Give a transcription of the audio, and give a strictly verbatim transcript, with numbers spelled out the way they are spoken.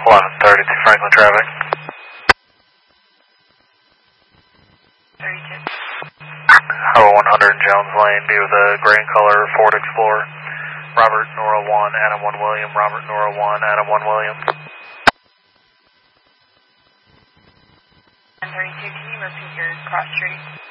eleven thirty-two Franklin traffic. thirty-two. Highway one hundred Jones Lane, be with a gray and color Ford Explorer. Robert Nora one, Adam one William, Robert Nora one, Adam one William. one thirty-two, can you repeat your cross street?